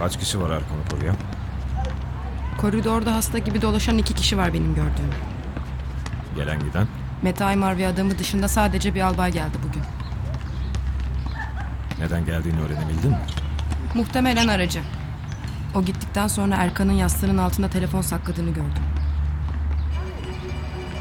Kaç kişi var Erkan'ı koruyan? Koridorda hasta gibi dolaşan 2 kişi var benim gördüğüm. Gelen giden? Mete Aymar ve adamı dışında sadece bir albay geldi bugün. Neden geldiğini öğrenebildin mi? Muhtemelen aracı. O gittikten sonra Erkan'ın yastığının altında telefon sakladığını gördüm.